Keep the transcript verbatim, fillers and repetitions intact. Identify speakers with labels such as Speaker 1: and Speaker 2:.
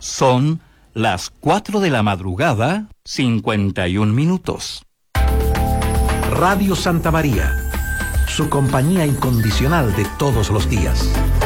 Speaker 1: Son las cuatro de la madrugada, cincuenta y un minutos.
Speaker 2: Radio Santa María, su compañía incondicional de todos los días.